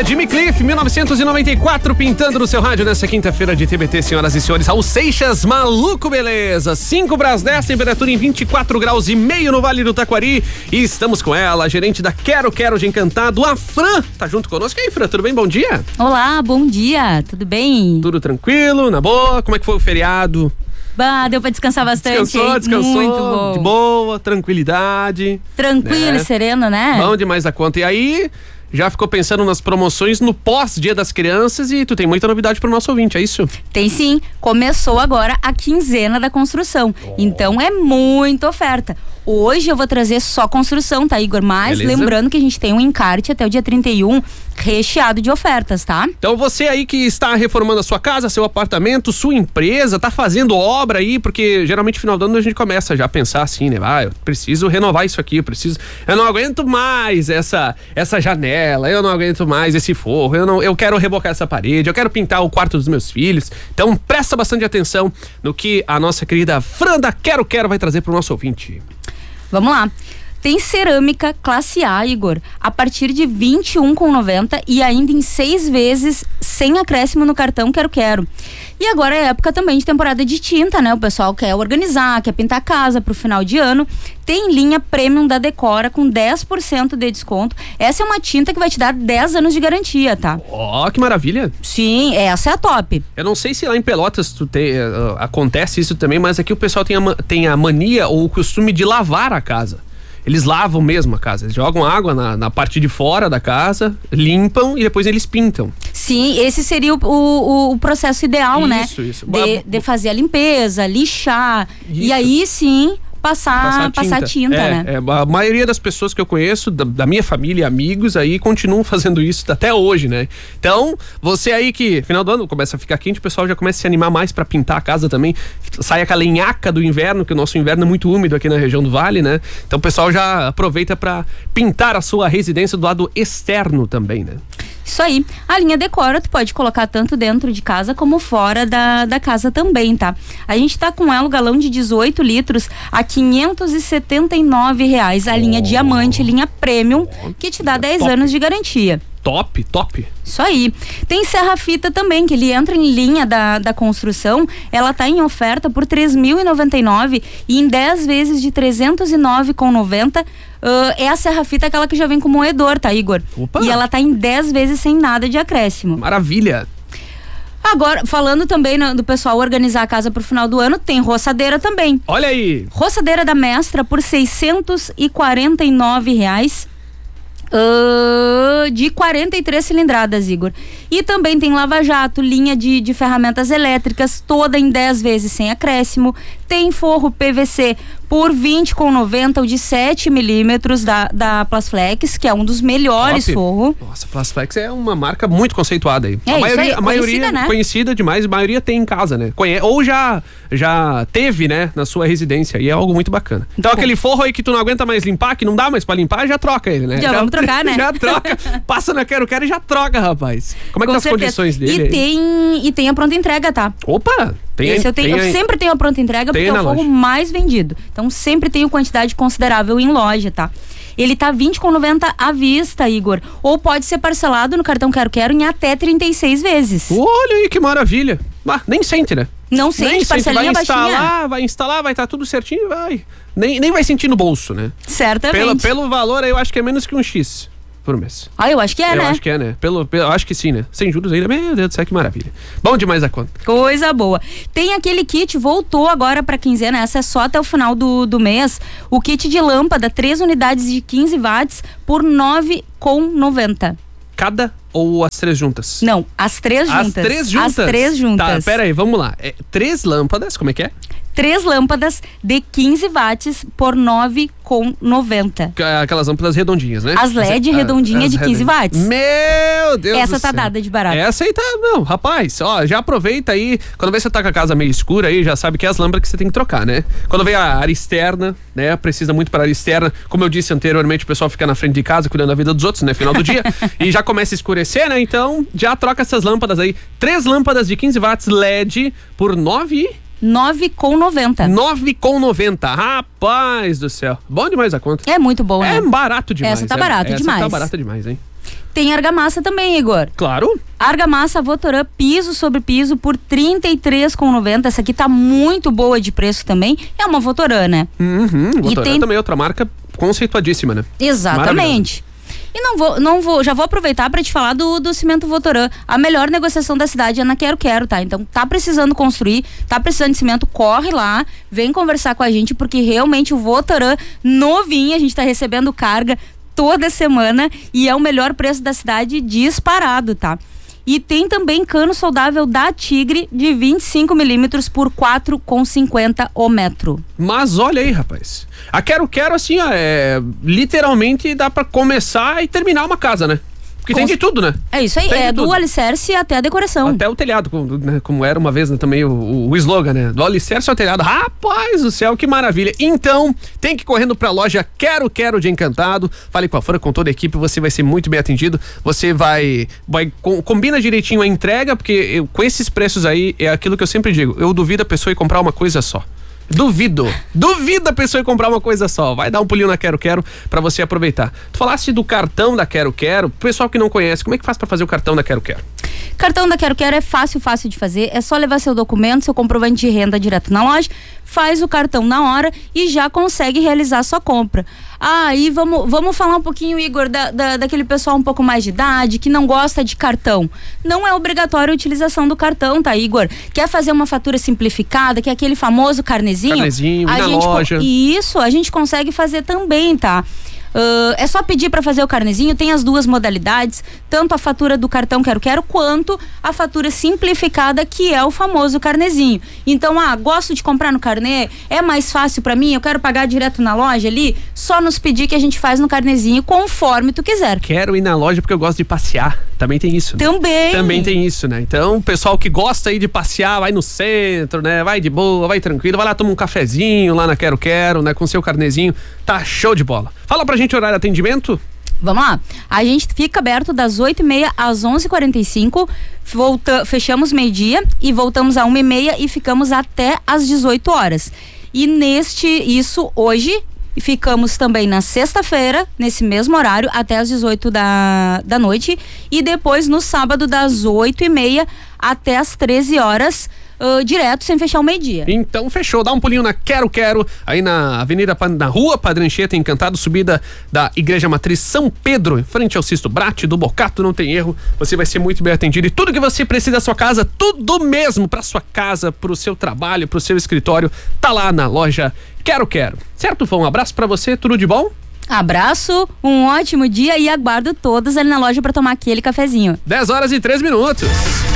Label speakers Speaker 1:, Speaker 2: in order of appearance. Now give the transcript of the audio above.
Speaker 1: Jimmy Cliff, 1994, pintando no seu rádio nessa quinta-feira de TBT, senhoras e senhores. Raul Seixas, Maluco Beleza. 5 para as 10, temperatura em 24 graus e meio no Vale do Taquari. E estamos com ela, a gerente da Quero de Encantado, a Fran. Tá junto conosco. E aí, Fran, tudo bem? Bom dia.
Speaker 2: Olá, bom dia. Tudo bem?
Speaker 1: Tudo tranquilo, na boa? Como é que foi o feriado?
Speaker 2: Bah, deu pra descansar bastante.
Speaker 1: Descansou.
Speaker 2: Muito bom.
Speaker 1: De boa, tranquilidade.
Speaker 2: Tranquilo, e sereno, né?
Speaker 1: Bom demais da conta. E aí, já ficou pensando nas promoções no pós-Dia das Crianças e tu tem muita novidade pro nosso ouvinte, é isso?
Speaker 2: Tem sim. Começou agora a quinzena da construção. Então é muita oferta. Hoje eu vou trazer só construção, tá, Igor? Mas
Speaker 1: beleza.
Speaker 2: Lembrando que a gente tem um encarte até o dia 31 recheado de ofertas, tá?
Speaker 1: Então você aí que está reformando a sua casa, seu apartamento, sua empresa, tá fazendo obra aí, porque geralmente no final do ano a gente começa já a pensar assim, né? Ah, eu preciso renovar isso aqui, eu não aguento mais essa janela, eu não aguento mais esse forro, eu quero rebocar essa parede, eu quero pintar o quarto dos meus filhos. Então presta bastante atenção no que a nossa querida Fran da Quero vai trazer pro nosso ouvinte.
Speaker 2: Vamos lá. Tem cerâmica classe A, Igor, a partir de R$ 21,90 e ainda em 6 vezes sem acréscimo no cartão Quero. E agora é época também de temporada de tinta, né? O pessoal quer organizar, quer pintar a casa pro final de ano. Tem linha Premium da Decora com 10% de desconto. Essa é uma tinta que vai te dar 10 anos de garantia, tá?
Speaker 1: Ó, que maravilha.
Speaker 2: Sim, essa é a top.
Speaker 1: Eu não sei se lá em Pelotas acontece isso também, mas aqui o pessoal tem a mania ou o costume de lavar a casa. Eles lavam mesmo a casa, eles jogam água na parte de fora da casa, limpam e depois eles pintam.
Speaker 2: Sim, esse seria o processo ideal, né?
Speaker 1: Isso.
Speaker 2: De fazer a limpeza, lixar,
Speaker 1: Isso.
Speaker 2: E aí sim passar tinta, né?
Speaker 1: A maioria das pessoas que eu conheço, da minha família e amigos aí, continuam fazendo isso até hoje, né? Então, você aí que, final do ano, começa a ficar quente, o pessoal já começa a se animar mais pra pintar a casa também. Sai aquela lenhaca do inverno, que o nosso inverno é muito úmido aqui na região do Vale, né? Então o pessoal já aproveita pra pintar a sua residência do lado externo também, né?
Speaker 2: Isso aí. A linha Decora tu pode colocar tanto dentro de casa como fora da casa também, tá? A gente tá com ela, o galão de 18 litros a R$ 579. A linha Diamante, linha Premium, que te dá 10 anos de garantia.
Speaker 1: Top.
Speaker 2: Isso aí. Tem serra-fita também, que ele entra em linha da construção. Ela tá em oferta por R$ 3.099 e em 10 vezes de R$ 309,90. É a serra-fita, aquela que já vem com moedor, tá, Igor?
Speaker 1: Opa.
Speaker 2: E ela tá em 10 vezes sem nada de acréscimo.
Speaker 1: Maravilha.
Speaker 2: Agora, falando também do pessoal organizar a casa pro final do ano, tem roçadeira também.
Speaker 1: Olha aí.
Speaker 2: Roçadeira da Mestra por R$ 649. De 43 cilindradas, Igor. E também tem lava-jato, linha de ferramentas elétricas, toda em 10 vezes sem acréscimo. Tem forro PVC por R$ 20,90, o de 7 milímetros da Plasflex, que é um dos melhores forro.
Speaker 1: Nossa, Plasflex é uma marca muito conceituada aí.
Speaker 2: A
Speaker 1: maioria
Speaker 2: né?
Speaker 1: Conhecida demais, a maioria tem em casa, né? Ou já teve, né, na sua residência, e é algo muito bacana. Então aquele forro aí que tu não aguenta mais limpar, que não dá mais pra limpar, já troca ele, né?
Speaker 2: Já vamos trocar, né?
Speaker 1: Já troca, passa na Quero e já troca, rapaz. Como é que tá as condições dele?
Speaker 2: E tem a pronta entrega, tá?
Speaker 1: Opa!
Speaker 2: Eu sempre tenho a pronta entrega porque é o forro mais vendido. Então sempre tenho quantidade considerável em loja, tá? Ele tá R$ 20,90 à vista, Igor. Ou pode ser parcelado no cartão Quero em até 36 vezes.
Speaker 1: Olha aí que maravilha. Nem sente, né?
Speaker 2: Não sente, parcelinha baixinha.
Speaker 1: Vai instalar, vai estar tudo certinho, vai. Nem vai sentir no bolso, né?
Speaker 2: Certamente.
Speaker 1: Pelo valor aí, eu acho que é menos que um X por mês.
Speaker 2: Eu acho que é, né?
Speaker 1: Eu acho que é, né? Eu acho que sim, né? Sem juros ainda, meu Deus do céu, que maravilha. Bom demais a conta.
Speaker 2: Coisa boa. Tem aquele kit, voltou agora pra quinzena, essa é só até o final do mês. O kit de lâmpada, 3 unidades de 15 watts por R$ 9,90.
Speaker 1: Cada ou as 3 juntas?
Speaker 2: Não, as 3 juntas.
Speaker 1: As 3 juntas?
Speaker 2: As 3 juntas.
Speaker 1: Tá, pera aí, vamos lá. 3 lâmpadas, como é que é?
Speaker 2: 3 lâmpadas de 15 watts por R$ 9,90.
Speaker 1: Aquelas lâmpadas redondinhas, né?
Speaker 2: As LED redondinhas de 15 watts.
Speaker 1: Meu Deus
Speaker 2: Essa
Speaker 1: do
Speaker 2: tá
Speaker 1: céu.
Speaker 2: dada de barato.
Speaker 1: Essa aí tá, não, rapaz, ó, já aproveita aí, quando vê você tá com a casa meio escura aí, já sabe que é as lâmpadas que você tem que trocar, né? Quando vem a área externa, né, precisa muito para a área externa, como eu disse anteriormente, o pessoal fica na frente de casa cuidando da vida dos outros, né, final do dia, e já começa a escurecer, né, então já troca essas lâmpadas aí, 3 lâmpadas de 15 watts LED por
Speaker 2: 9,90.
Speaker 1: 9,90. Rapaz do céu. Bom demais a conta.
Speaker 2: É muito bom, né?
Speaker 1: É barato demais.
Speaker 2: Essa tá barata demais.
Speaker 1: Essa tá barata demais, hein?
Speaker 2: Tem argamassa também, Igor.
Speaker 1: Claro.
Speaker 2: Argamassa Votoran piso sobre piso por R$ 33,90. Essa aqui tá muito boa de preço também. É uma Votoran, né?
Speaker 1: Votoran também é outra marca conceituadíssima, né?
Speaker 2: Exatamente. E já vou aproveitar para te falar do cimento Votoran. A melhor negociação da cidade é na Quero Quero, tá? Então, tá precisando construir, tá precisando de cimento, corre lá, vem conversar com a gente, porque realmente o Votoran novinho, a gente tá recebendo carga toda semana e é o melhor preço da cidade disparado, tá? E tem também cano soldável da Tigre de 25 milímetros por R$ 4,50 o metro.
Speaker 1: Mas olha aí, rapaz. A Quero Quero, assim, ó, literalmente dá pra começar e terminar uma casa, né? Porque tem de tudo, né?
Speaker 2: É isso aí,
Speaker 1: tem
Speaker 2: do alicerce até a decoração.
Speaker 1: Até o telhado, como era uma vez, né, também o slogan, né? Do alicerce ao telhado. Rapaz do céu, que maravilha. Então, tem que ir correndo pra loja Quero Quero de Encantado. Fale com a Fran, com toda a equipe, você vai ser muito bem atendido. Você combina direitinho a entrega, porque com esses preços aí, é aquilo que eu sempre digo. Eu duvido a pessoa ir comprar uma coisa só. Duvido a pessoa ir comprar uma coisa só. Vai dar um pulinho na Quero Quero pra você aproveitar. Tu falaste do cartão da Quero Quero. Pessoal que não conhece, como é que faz pra fazer o cartão da Quero Quero?
Speaker 2: Cartão da Quero Quero é fácil de fazer. É só levar seu documento, seu comprovante de renda direto na loja, faz o cartão na hora e já consegue realizar sua compra. E vamos falar um pouquinho, Igor, daquele pessoal um pouco mais de idade, que não gosta de cartão. Não é obrigatória a utilização do cartão, tá, Igor? Quer fazer uma fatura simplificada, que é aquele famoso carnezinho?
Speaker 1: Carnezinho, na loja.
Speaker 2: Isso, a gente consegue fazer também, tá? É só pedir para fazer o carnezinho, tem as duas modalidades, tanto a fatura do cartão Quero Quero quanto a fatura simplificada, que é o famoso carnezinho. Então, gosto de comprar no carnê, é mais fácil para mim, eu quero pagar direto na loja ali, só nos pedir que a gente faz no carnezinho conforme tu quiser.
Speaker 1: Quero ir na loja porque eu gosto de passear, também tem isso, né? Também tem isso, né? Então, o pessoal que gosta aí de passear, vai no centro, né? Vai de boa, vai tranquilo, vai lá tomar um cafezinho lá na Quero Quero, né? Com seu carnezinho, tá show de bola. Fala pra gente o horário de atendimento.
Speaker 2: Vamos lá, a gente fica aberto das 8h30 às 11h45, fechamos meio-dia e voltamos a 1h30 e ficamos até às 18 horas. E isso hoje, ficamos também na sexta-feira, nesse mesmo horário, até às 18 da noite, e depois no sábado das 8h30 até às 13 horas, direto, sem fechar o meio-dia.
Speaker 1: Então fechou, dá um pulinho na Quero Quero, aí na rua Padre Anchieta, Encantado, subida da Igreja Matriz São Pedro, em frente ao Sisto Brat, do Bocato, não tem erro, você vai ser muito bem atendido e tudo que você precisa da sua casa, tudo mesmo pra sua casa, pro seu trabalho, pro seu escritório, tá lá na loja Quero Quero. Certo, Fã? Um abraço pra você, tudo de bom?
Speaker 2: Abraço, um ótimo dia e aguardo todos ali na loja pra tomar aquele cafezinho.
Speaker 1: 10h03.